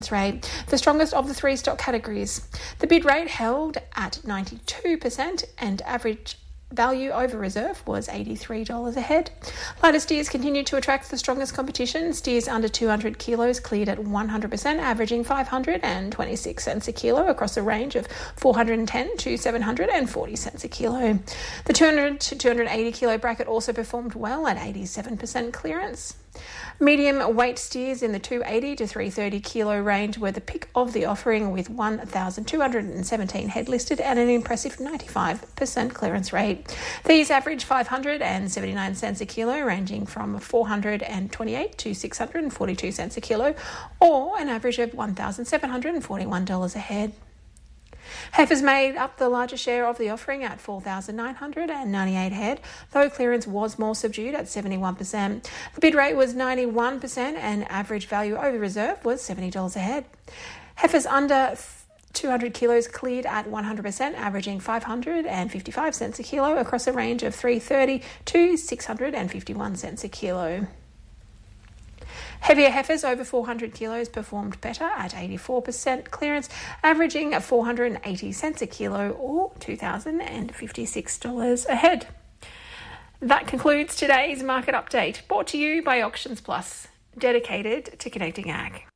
rate, the strongest of the three stock categories. The bid rate held at 92% and average value over reserve was $83 a head. Lighter steers continued to attract the strongest competition. Steers under 200 kilos cleared at 100%, averaging 526 cents a kilo across a range of 410 to 740 cents a kilo. The 200 to 280 kilo bracket also performed well at 87% clearance. Medium weight steers in the 280 to 330 kilo range were the pick of the offering, with 1,217 head listed at an impressive 95% clearance rate. These average 579 cents a kilo, ranging from 428 to 642 cents a kilo, or an average of $1,741 a head. Heifers made up the largest share of the offering at 4,998 head, though clearance was more subdued at 71%. The bid rate was 91% and average value over reserve was $70 a head. Heifers under 200 kilos cleared at 100%, averaging 555 cents a kilo across a range of 330 to 651 cents a kilo. Heavier heifers over 400 kilos performed better at 84% clearance, averaging 480 cents a kilo or $2,056 a head. That concludes today's market update, brought to you by Auctions Plus, dedicated to connecting ag.